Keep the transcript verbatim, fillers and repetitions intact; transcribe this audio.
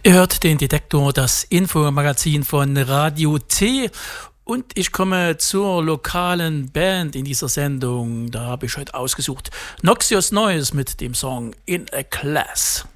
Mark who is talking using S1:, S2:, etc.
S1: Ihr hört den Detektor, das Infomagazin von Radio T. Und ich komme zur lokalen Band in dieser Sendung. Da habe ich heute ausgesucht Noxious Noise mit dem Song In a Class.